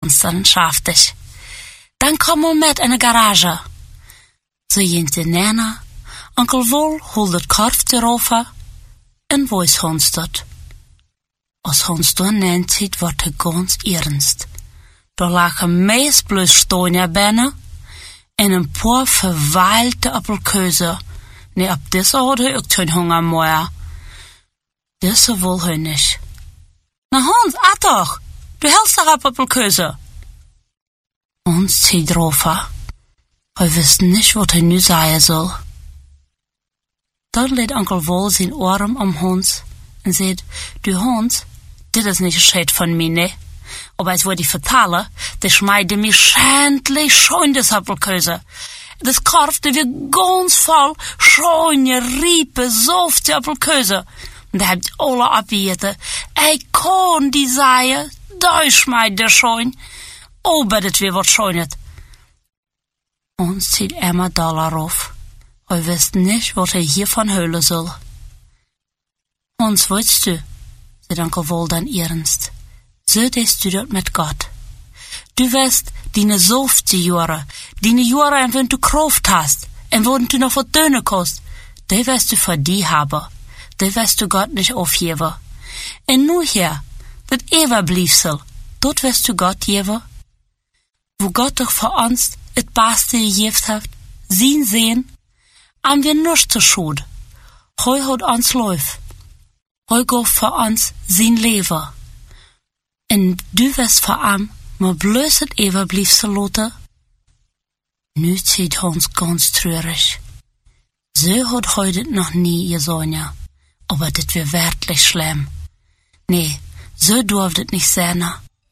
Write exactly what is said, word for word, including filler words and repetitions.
ons dann schaftig. Dann kommen wir mit in de garage. Ze jint de nana, Onkel Wol holt het korf erover en wois Hans dat. Als Hans dan nennt ziet, wordt hij ganz ernst. Daar lagen meest bloos Stonia binnen en een paar verweilte appelkeuze. Nee, op deze had hij ook geen honger meer. Deze wil hij niet. Na Hans, at toch! Du hältst doch ab appelkeuze. Hans ziet erover. Hij wist niet wat hij nu zeggen zal. Dan leed Onkel Wol zijn arm om Hans en zei, du Hans, dit is niet gescheit van mij, ne? Aber als würde ich vertellen, der schmeide mich schändlich schön das Appelkäse. Das Korf, der wird ganz voll schöne, riepe, softe Appelkäse. Und da habt alle abgejeten. Ich kann die sagen, da schmeide schön. Aber das wird was Schönes. Uns zieht Emma Dollar auf. Er wisst nicht, was er hiervon hören soll. Hans, weißt du, sagt Onkel Wol dann ernst. So tust du dort mit Gott. Du wirst deine softe Jahre, deine Jahre, in wenn du Kraft hast, und wenn du noch was tun kannst, die wirst du für die haben. Die wirst du Gott nicht aufgeben. Und nur hier, das Ewerbliefsel, dort wirst du Gott geben. Wo Gott doch für uns das Beste gegeben hat, sein Sehen, haben wir nichts zu schuld. Heu hat uns läuft. Heu geht für uns sein Leben. Und du wirst vor ihm mal bloß het Ewerbliefsel lassen. Nu zieht Hans ganz traurig. So hat heute noch nie gesehen, aber das wär wirklich schlimm. Nee, so durft es nicht sein.